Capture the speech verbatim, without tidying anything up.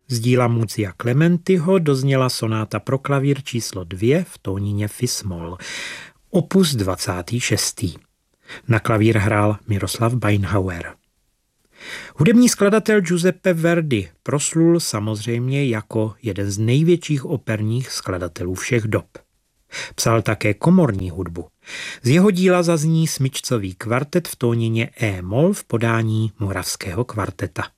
Z díla Muzia Clementiho dozněla sonáta pro klavír číslo dvě v tónině fis-mol, opus dvacátý šestý. Na klavír hrál Miroslav Beinhauer. Hudební skladatel Giuseppe Verdi proslul samozřejmě jako jeden z největších operních skladatelů všech dob. Psal také komorní hudbu. Z jeho díla zazní smyčcový kvartet v tónině e-mol v podání Moravského kvarteta.